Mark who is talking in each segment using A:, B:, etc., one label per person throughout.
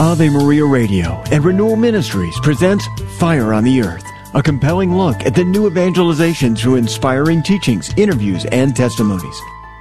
A: Ave Maria Radio and Renewal Ministries presents Fire on the Earth, a compelling look at the new evangelization through inspiring teachings, interviews, and testimonies.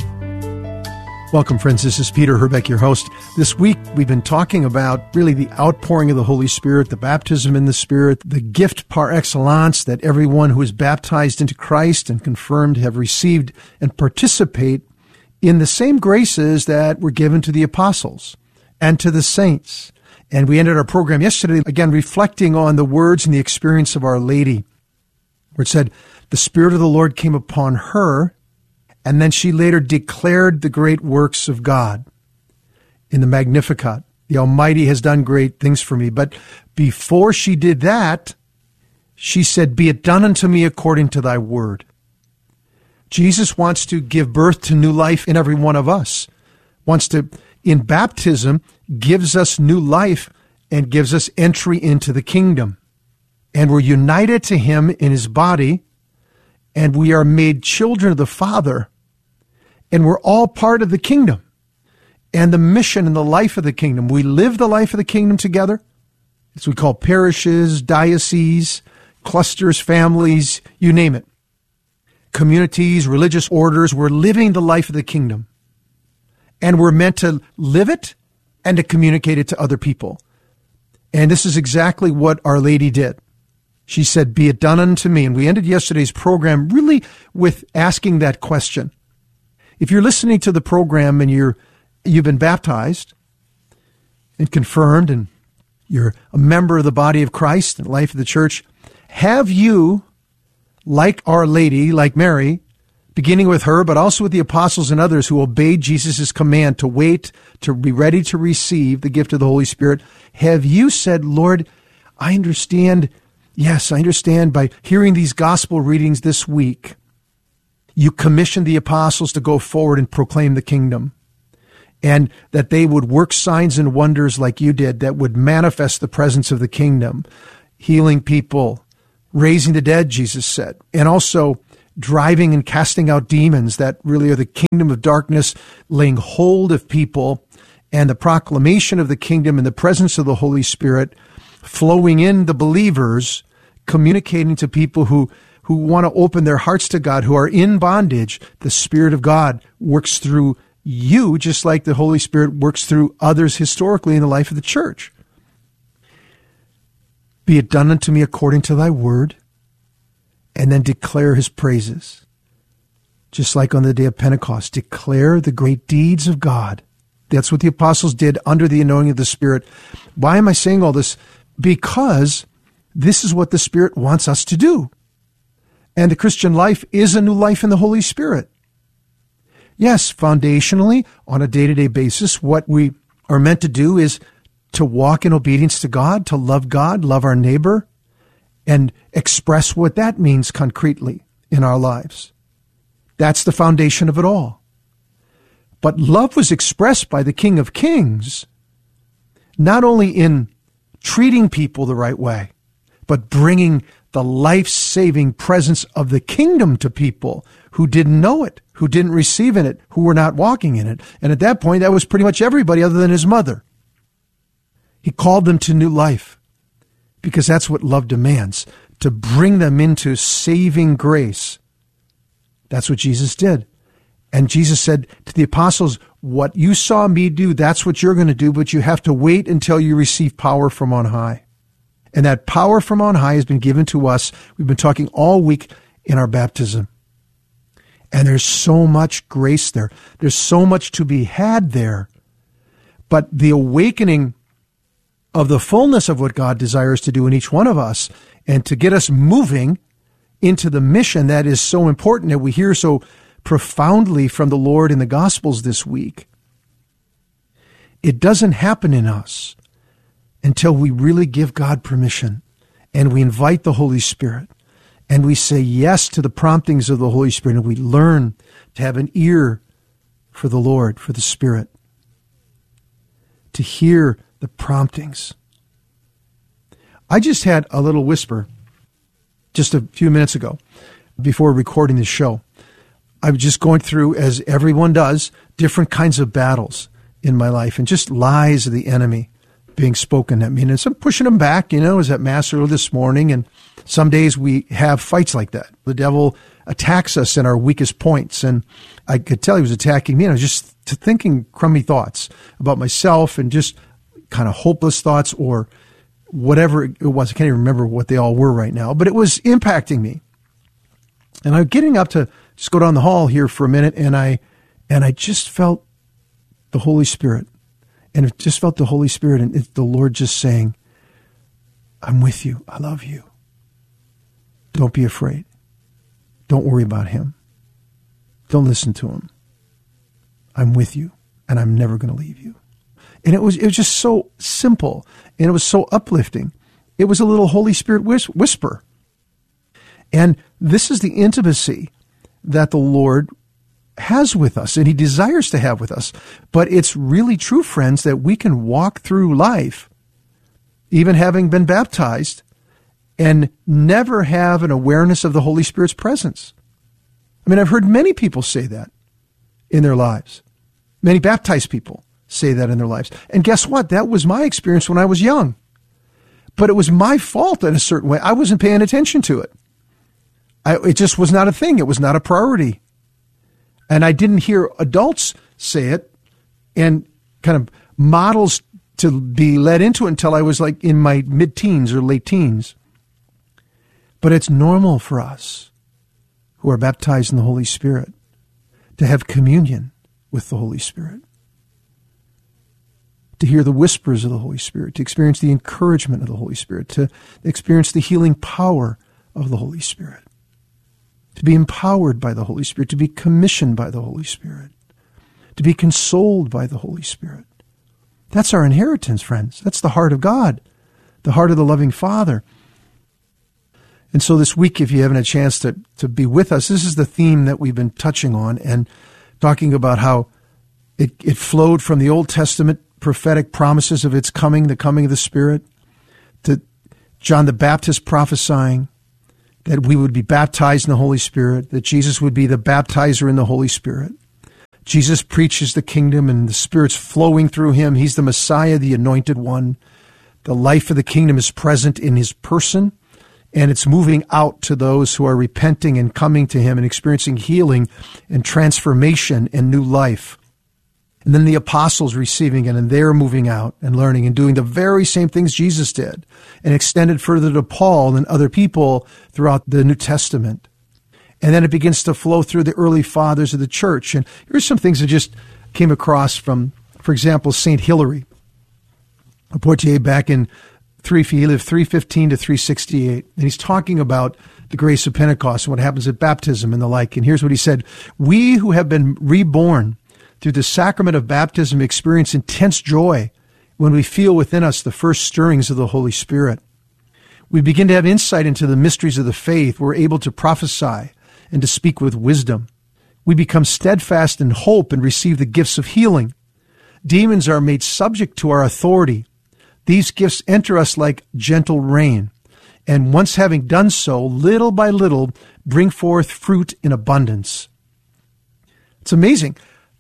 B: Welcome, friends. This is Peter Herbeck, your host. This week, we've been talking about really the outpouring of the Holy Spirit, the baptism in the Spirit, the gift par excellence that everyone who is baptized into Christ and confirmed have received and participate in the same graces that were given to the apostles and to the saints. And we ended our program yesterday, again, reflecting on the words and the experience of Our Lady, where it said, the Spirit of the Lord came upon her, and then she later declared the great works of God in the Magnificat. The Almighty has done great things for me. But before she did that, she said, be it done unto me according to thy word. Jesus wants to give birth to new life in every one of us. Wants to, in baptism, gives us new life and gives us entry into the kingdom. And we're united to him in his body, and we are made children of the Father, and we're all part of the kingdom and the mission and the life of the kingdom. We live the life of the kingdom together, as we call parishes, dioceses, clusters, families, you name it. Communities, religious orders, we're living the life of the kingdom. And we're meant to live it and to communicate it to other people. And this is exactly what Our Lady did. She said, be it done unto me. And we ended yesterday's program really with asking that question. If you're listening to the program and you've been baptized and confirmed and you're a member of the body of Christ and life of the church, have you, like Our Lady, like Mary, beginning with her, but also with the apostles and others who obeyed Jesus' command to wait, to be ready to receive the gift of the Holy Spirit, have you said, Lord, I understand. Yes, I understand by hearing these gospel readings this week, you commissioned the apostles to go forward and proclaim the kingdom, and that they would work signs and wonders like you did that would manifest the presence of the kingdom, healing people, raising the dead, Jesus said, and also driving and casting out demons that really are the kingdom of darkness, laying hold of people, and the proclamation of the kingdom and the presence of the Holy Spirit flowing in the believers, communicating to people who want to open their hearts to God, who are in bondage. The Spirit of God works through you, just like the Holy Spirit works through others historically in the life of the church. Be it done unto me according to thy word, and then declare his praises. Just like on the day of Pentecost, declare the great deeds of God. That's what the apostles did under the anointing of the Spirit. Why am I saying all this? Because this is what the Spirit wants us to do. And the Christian life is a new life in the Holy Spirit. Yes, foundationally, on a day-to-day basis, what we are meant to do is to walk in obedience to God, love our neighbor, and express what that means concretely in our lives. That's the foundation of it all. But love was expressed by the King of Kings, not only in treating people the right way, but bringing the life-saving presence of the kingdom to people who didn't know it, who didn't receive in it, who were not walking in it. And at that point, that was pretty much everybody other than his mother. He called them to new life because that's what love demands, to bring them into saving grace. That's what Jesus did. And Jesus said to the apostles, what you saw me do, that's what you're going to do, but you have to wait until you receive power from on high. And that power from on high has been given to us. We've been talking all week in our baptism. And there's so much grace there. There's so much to be had there. But the awakening of the fullness of what God desires to do in each one of us and to get us moving into the mission that is so important that we hear so profoundly from the Lord in the Gospels this week. It doesn't happen in us until we really give God permission and we invite the Holy Spirit and we say yes to the promptings of the Holy Spirit and we learn to have an ear for the Lord, for the Spirit, to hear the promptings. I just had a little whisper just a few minutes ago before recording this show. I was just going through, as everyone does, different kinds of battles in my life and just lies of the enemy being spoken at me. And so I'm pushing them back, I was at Mass early this morning, and some days we have fights like that. The devil attacks us in our weakest points, and I could tell he was attacking me, and I was just thinking crummy thoughts about myself and just kind of hopeless thoughts or whatever it was. I can't even remember what they all were right now, but it was impacting me. And I'm getting up to just go down the hall here for a minute, and I just felt the Holy Spirit. And it just felt the Holy Spirit and the Lord just saying, I'm with you. I love you. Don't be afraid. Don't worry about him. Don't listen to him. I'm with you, and I'm never going to leave you. And it was just so simple, and it was so uplifting. It was a little Holy Spirit whisper. And this is the intimacy that the Lord has with us, and he desires to have with us. But it's really true, friends, that we can walk through life, even having been baptized, and never have an awareness of the Holy Spirit's presence. I mean, I've heard many people say that in their lives. Many baptized people say that in their lives. And guess what? That was my experience when I was young. But it was my fault in a certain way. I wasn't paying attention to it. It just was not a thing. It was not a priority. And I didn't hear adults say it and kind of models to be led into it until I was like in my mid-teens or late teens. But it's normal for us who are baptized in the Holy Spirit to have communion with the Holy Spirit, to hear the whispers of the Holy Spirit, to experience the encouragement of the Holy Spirit, to experience the healing power of the Holy Spirit, to be empowered by the Holy Spirit, to be commissioned by the Holy Spirit, to be consoled by the Holy Spirit. That's our inheritance, friends. That's the heart of God, the heart of the loving Father. And so this week, if you haven't had a chance to be with us, this is the theme that we've been touching on and talking about how it flowed from the Old Testament prophetic promises of its coming, the coming of the Spirit, to John the Baptist prophesying that we would be baptized in the Holy Spirit, that Jesus would be the baptizer in the Holy Spirit. Jesus preaches the kingdom and the Spirit's flowing through him. He's the Messiah, the anointed one. The life of the kingdom is present in his person, and it's moving out to those who are repenting and coming to him and experiencing healing and transformation and new life. And then the apostles receiving it, and they're moving out and learning and doing the very same things Jesus did, and extended further to Paul and other people throughout the New Testament. And then it begins to flow through the early fathers of the church. And here's some things that just came across from, for example, St. Hilary of Poitiers back in he lived 315 to 368. And he's talking about the grace of Pentecost and what happens at baptism and the like. And here's what he said: "We who have been reborn through the sacrament of baptism experience intense joy when we feel within us the first stirrings of the Holy Spirit. We begin to have insight into the mysteries of the faith. We're able to prophesy and to speak with wisdom. We become steadfast in hope and receive the gifts of healing. Demons are made subject to our authority. These gifts enter us like gentle rain, and once having done so, little by little, bring forth fruit in abundance." It's amazing.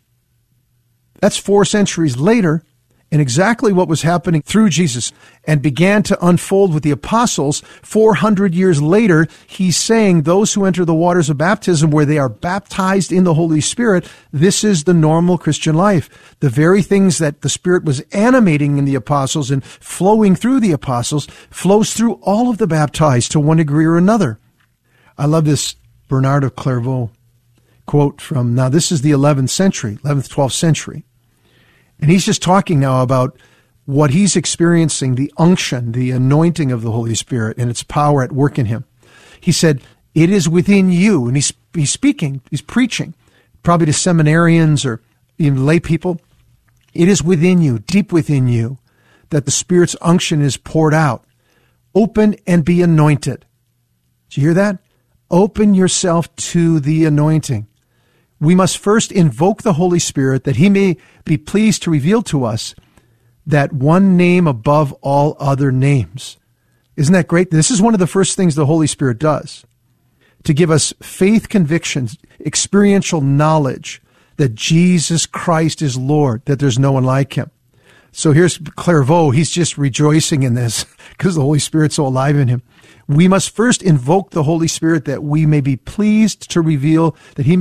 B: That's 4 centuries later, and exactly what was happening through Jesus and began to unfold with the apostles 400 years later. He's saying those who enter the waters of baptism where they are baptized in the Holy Spirit, this is the normal Christian life. The very things that the Spirit was animating in the apostles and flowing through the apostles flows through all of the baptized to one degree or another. I love this Bernard of Clairvaux quote from, now this is the 11th century, 11th, 12th century. And he's just talking now about what he's experiencing, the unction, the anointing of the Holy Spirit and its power at work in him. He said, "It is within you." And he's speaking, he's preaching, probably to seminarians or even lay people. "It is within you, deep within you, that the Spirit's unction is poured out. Open and be anointed." Did you hear that? Open yourself to the anointing. We must first invoke the Holy Spirit that he may be pleased to reveal to us that one name above all other names. Isn't that great? This is one of the first things the Holy Spirit does, to give us faith convictions, experiential knowledge that Jesus Christ is Lord, that there's no one like him. So here's Clairvaux. He's just rejoicing in this because the Holy Spirit's so alive in him. We must first invoke the Holy Spirit that he may be pleased to reveal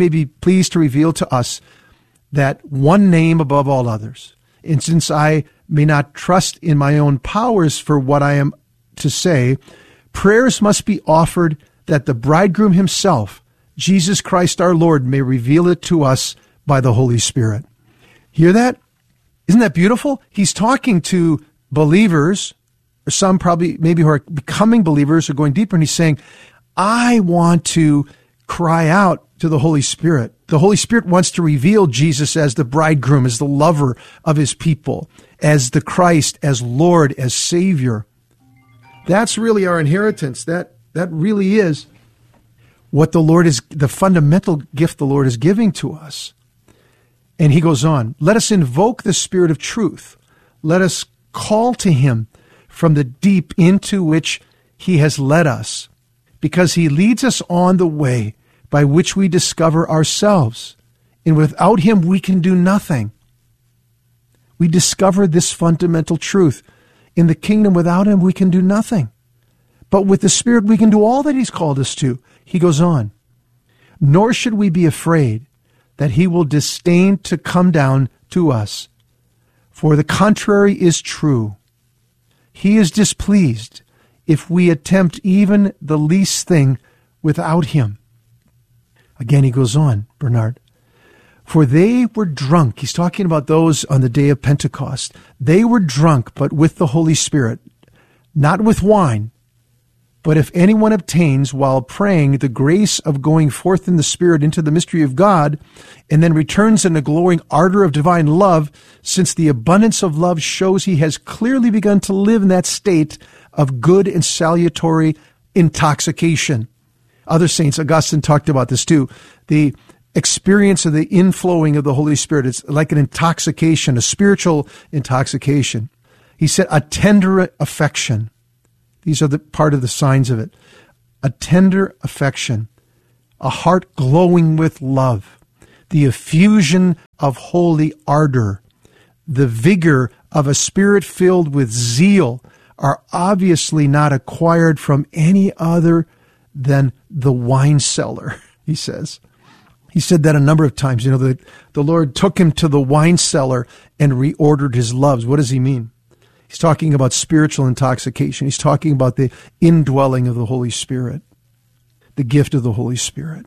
B: to us that one name above all others. And since I may not trust in my own powers for what I am to say, prayers must be offered that the bridegroom himself, Jesus Christ our Lord, may reveal it to us by the Holy Spirit. Hear that? Isn't that beautiful? He's talking to believers, or some probably maybe who are becoming believers or going deeper, and he's saying, I want to cry out to the Holy Spirit. The Holy Spirit wants to reveal Jesus as the bridegroom, as the lover of his people, as the Christ, as Lord, as Savior. That's really our inheritance. That really is what the Lord is, the fundamental gift the Lord is giving to us. And he goes on, let us invoke the Spirit of truth. Let us call to him from the deep into which he has led us, because he leads us on the way by which we discover ourselves. And without him, we can do nothing. We discover this fundamental truth. In the kingdom, without him, we can do nothing. But with the Spirit, we can do all that he's called us to. He goes on, nor should we be afraid that he will disdain to come down to us. For the contrary is true. He is displeased if we attempt even the least thing without him. Again, he goes on, Bernard. For they were drunk. He's talking about those on the day of Pentecost. They were drunk, but with the Holy Spirit, not with wine. But if anyone obtains while praying the grace of going forth in the Spirit into the mystery of God, and then returns in a glowing ardor of divine love, since the abundance of love shows he has clearly begun to live in that state of good and salutary intoxication. Other saints, Augustine talked about this too. The experience of the inflowing of the Holy Spirit, it's like an intoxication, a spiritual intoxication. He said, a tender affection. These are the part of the signs of it. A tender affection, a heart glowing with love, the effusion of holy ardor, the vigor of a spirit filled with zeal are obviously not acquired from any other than the wine cellar, he says. He said that a number of times. The Lord took him to the wine cellar and reordered his loves. What does he mean? He's talking about spiritual intoxication. He's talking about the indwelling of the Holy Spirit, the gift of the Holy Spirit.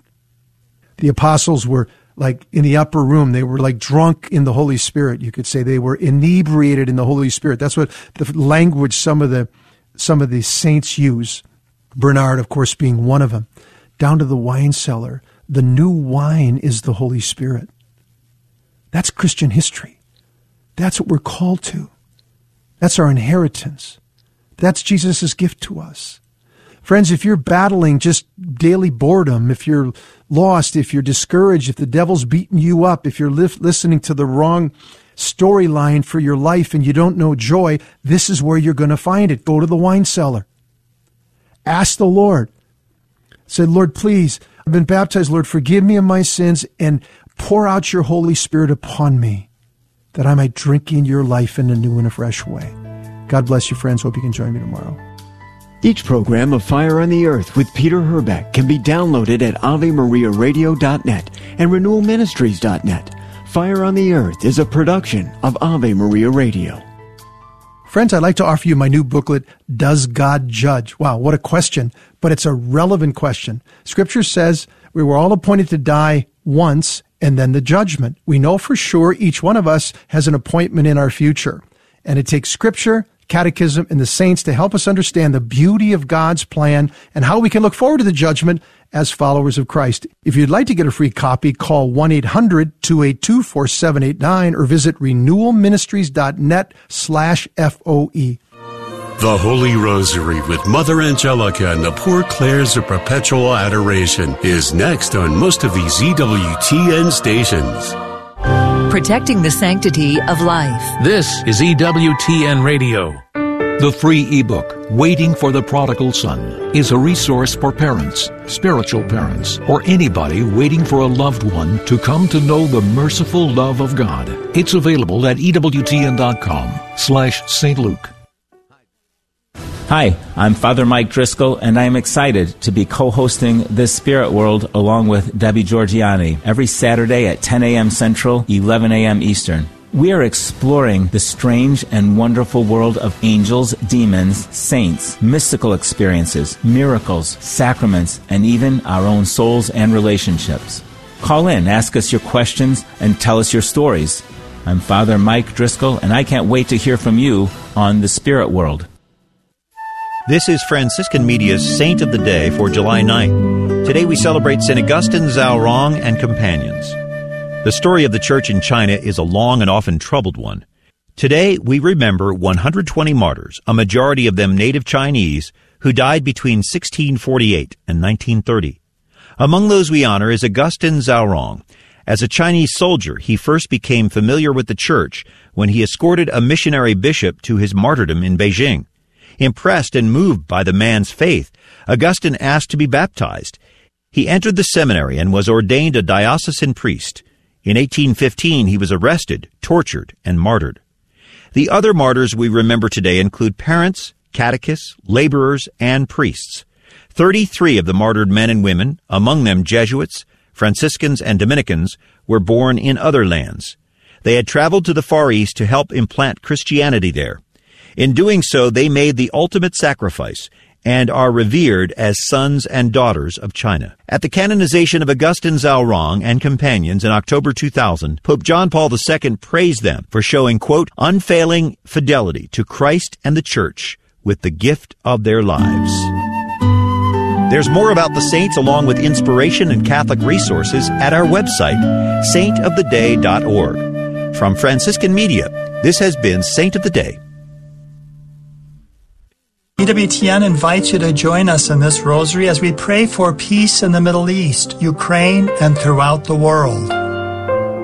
B: The apostles were like in the upper room. They were like drunk in the Holy Spirit. You could say they were inebriated in the Holy Spirit. That's what the language some of the saints use. Bernard, of course, being one of them. Down to the wine cellar. The new wine is the Holy Spirit. That's Christian history. That's what we're called to. That's our inheritance. That's Jesus' gift to us. Friends, if you're battling just daily boredom, if you're lost, if you're discouraged, if the devil's beating you up, if you're listening to the wrong storyline for your life and you don't know joy, this is where you're going to find it. Go to the wine cellar. Ask the Lord. Say, Lord, please, I've been baptized. Lord, forgive me of my sins and pour out your Holy Spirit upon me, that I might drink in your life in a new and a fresh way. God bless you, friends. Hope you can join me tomorrow.
A: Each program of Fire on the Earth with Peter Herbeck can be downloaded at AveMariaRadio.net and RenewalMinistries.net. Fire on the Earth is a production of Ave Maria Radio.
B: Friends, I'd like to offer you my new booklet, Does God Judge? Wow, what a question, but it's a relevant question. Scripture says we were all appointed to die once, and then the judgment. We know for sure each one of us has an appointment in our future. And it takes Scripture, Catechism, and the saints to help us understand the beauty of God's plan and how we can look forward to the judgment as followers of Christ. If you'd like to get a free copy, call 1-800-282-4789 or visit renewalministries.net/FOE.
C: The Holy Rosary with Mother Angelica and the Poor Clares of Perpetual Adoration is next on most of these EWTN stations.
D: Protecting the sanctity of life.
E: This is EWTN Radio.
D: The free ebook, Waiting for the Prodigal Son, is a resource for parents, spiritual parents, or anybody waiting for a loved one to come to know the merciful love of God. It's available at EWTN.com/St. Luke.
E: Hi, I'm Father Mike Driscoll, and I am excited to be co-hosting This Spirit World along with Debbie Georgiani every Saturday at 10 a.m. Central, 11 a.m. Eastern. We are exploring the strange and wonderful world of angels, demons, saints, mystical experiences, miracles, sacraments, and even our own souls and relationships. Call in, ask us your questions, and tell us your stories. I'm Father Mike Driscoll, and I can't wait to hear from you on The Spirit World.
F: This is Franciscan Media's Saint of the Day for July 9th. Today we celebrate St. Augustine Zhaorong and companions. The story of the Church in China is a long and often troubled one. Today, we remember 120 martyrs, a majority of them native Chinese, who died between 1648 and 1930. Among those we honor is Augustine Zhaorong. As a Chinese soldier, he first became familiar with the Church when he escorted a missionary bishop to his martyrdom in Beijing. Impressed and moved by the man's faith, Augustine asked to be baptized. He entered the seminary and was ordained a diocesan priest. In 1815, he was arrested, tortured, and martyred. The other martyrs we remember today include parents, catechists, laborers, and priests. 33 of the martyred men and women, among them Jesuits, Franciscans, and Dominicans, were born in other lands. They had traveled to the Far East to help implant Christianity there. In doing so, they made the ultimate sacrifice and are revered as sons and daughters of China. At the canonization of Augustine Zhaorong and companions in October 2000, Pope John Paul II praised them for showing, quote, unfailing fidelity to Christ and the Church with the gift of their lives. There's more about the saints along with inspiration and Catholic resources at our website, saintoftheday.org. From Franciscan Media, this has been Saint of the Day.
G: EWTN invites you to join us in this rosary as we pray for peace in the Middle East, Ukraine, and throughout the world.